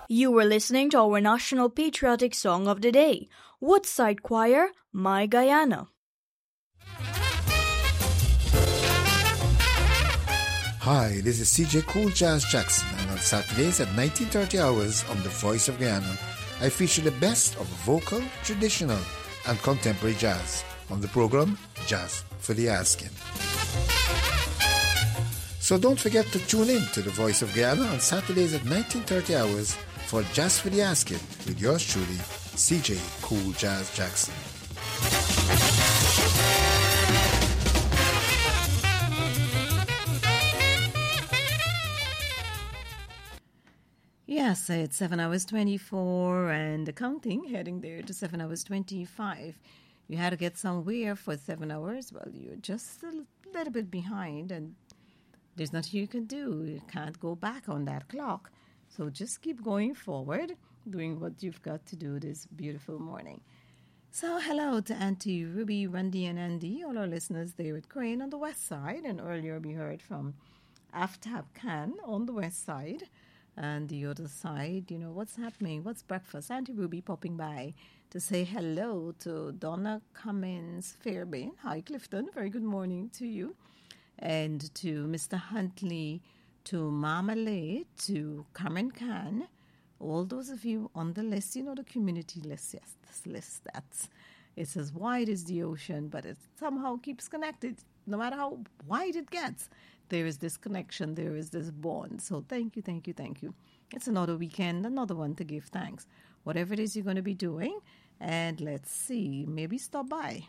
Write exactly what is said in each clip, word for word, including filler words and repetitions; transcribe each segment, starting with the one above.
You were listening to our national patriotic song of the day, Woodside Choir, My Guyana. Hi, this is C J Cool Jazz Jackson, and on Saturdays at nineteen thirty hours on The Voice of Guyana, I feature the best of vocal, traditional, and contemporary jazz on the program Jazz for the Asking. So don't forget to tune in to The Voice of Guyana on Saturdays at nineteen thirty hours for Jazz for the Asking with yours truly, C J Cool Jazz Jackson. Yes, it's seven hours twenty-four and counting, heading there to seven hours twenty-five. You had to get somewhere for seven hours. Well, you're just a little bit behind, and there's nothing you can do. You can't go back on that clock. So just keep going forward, doing what you've got to do this beautiful morning. So hello to Auntie Ruby, Randy, and Andy, all our listeners there at Crane on the west side. And earlier we heard from Aftab Khan on the west side. And the other side, you know, what's happening? What's breakfast? Auntie Ruby popping by to say hello to Donna Cummins Fairbairn. Hi, Clifton. Very good morning to you. And to Mister Huntley, to Marmalade, to Cameron Khan. All those of you on the list, you know, the community list. Yes, this list, that's, it's as wide as the ocean, but it somehow keeps connected. No matter how wide it gets, there is this connection, there is this bond. So thank you, thank you, thank you. It's another weekend, another one to give thanks. Whatever it is you're going to be doing, and let's see, maybe stop by.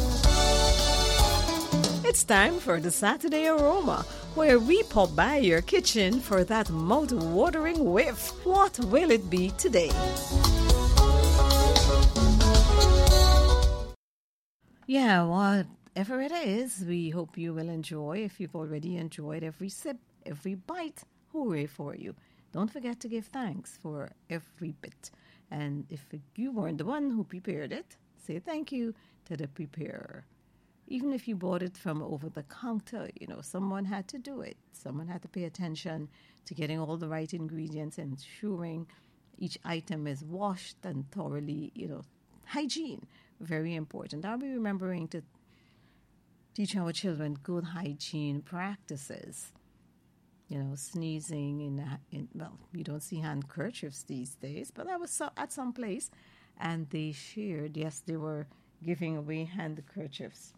It's time for the Saturday Aroma, where we pop by your kitchen for that mouth-watering whiff. What will it be today? Yeah, whatever it is, we hope you will enjoy. If you've already enjoyed every sip, every bite, hooray for you. Don't forget to give thanks for every bit. And if you weren't the one who prepared it, say thank you to the preparer. Even if you bought it from over the counter, you know, someone had to do it. Someone had to pay attention to getting all the right ingredients and ensuring each item is washed and thoroughly, you know, hygiene. Very important. I'll be remembering to teach our children good hygiene practices. You know, sneezing in, in well, you don't see handkerchiefs these days, but I was so, at some place and they shared, yes, they were giving away handkerchiefs.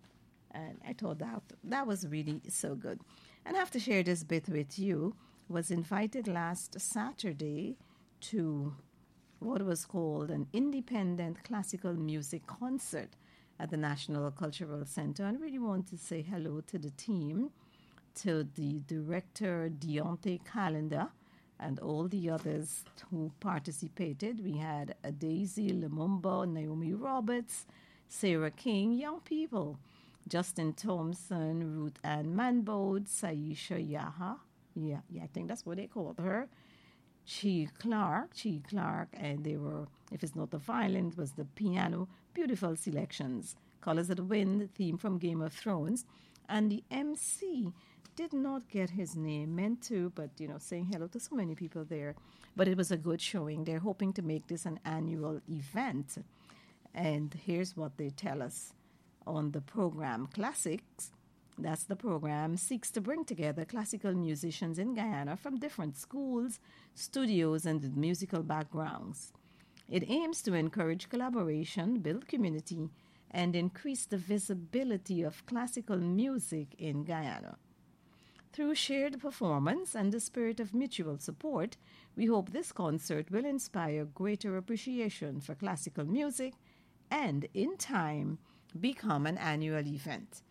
And I thought that that was really so good. And I have to share this bit with you. Was invited last Saturday to what was called an independent classical music concert at the National Cultural Center. And I really want to say hello to the team, to the director, Deontay Calendar, and all the others who participated. We had a Daisy Lumumba, Naomi Roberts, Sarah King, young people, Justin Thompson, Ruth Ann Manbode, Saisha Yaha, yeah, yeah, I think that's what they called her, Chi Clark, Chi Clark, and they were, if it's not the violin, it was the piano, beautiful selections, Colors of the Wind, theme from Game of Thrones, and the M C did not get his name, meant to, but, you know, saying hello to so many people there, but it was a good showing. They're hoping to make this an annual event, and here's what they tell us. On the program Classics, that's the program, seeks to bring together classical musicians in Guyana from different schools, studios, and musical backgrounds. It aims to encourage collaboration, build community, and increase the visibility of classical music in Guyana. Through shared performance and the spirit of mutual support, we hope this concert will inspire greater appreciation for classical music and, in time, become an annual event.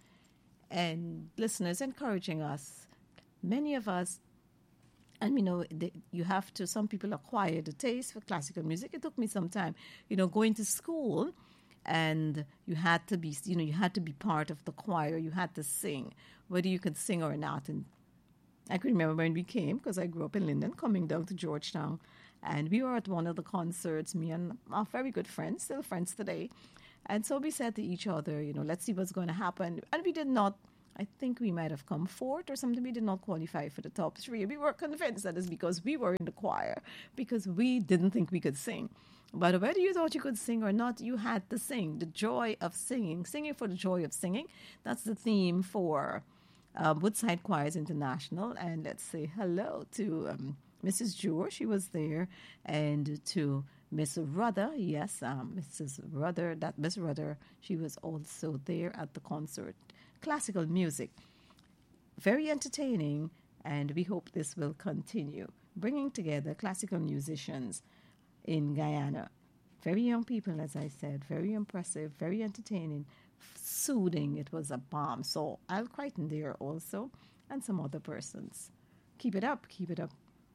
And listeners encouraging us, many of us, and you know, the, you have to, some people acquire the taste for classical music. It took me some time, you know, going to school, and you had to be, you know, you had to be part of the choir, you had to sing, whether you could sing or not. And I can remember when we came, because I grew up in Linden, coming down to Georgetown, and we were at one of the concerts, me and our very good friends, still friends today. And so we said to each other, you know, let's see what's going to happen. And we did not I think we might have come fourth or something. We did not qualify for the top three. We were convinced that it's because we were in the choir, because we didn't think we could sing. But whether you thought you could sing or not, you had to sing. The joy of singing. Singing for the joy of singing. That's the theme for um, Woodside Choirs International. And let's say hello to um, Missus Jewar. She was there. And to Miss Rudder. Yes, um, Missus Rudder. That Miss Rudder, she was also there at the concert. Classical music. Very entertaining. And we hope this will continue. Bringing together classical musicians in Guyana. Very young people, as I said, very impressive, very entertaining, soothing. It was a bomb. So Al Crichton there also, and some other persons. Keep it up, keep it up.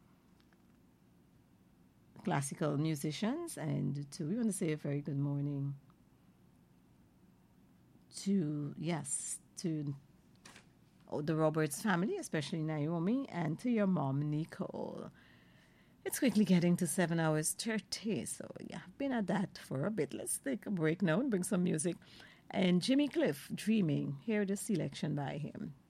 Classical musicians, and to, we want to say a very good morning to, yes, to oh, the Roberts family, especially Naomi, and to your mom, Nicole. It's quickly getting to seven hours thirty, so yeah, been at that for a bit. Let's take a break now and bring some music. And Jimmy Cliff, Dreaming. Hear the selection by him.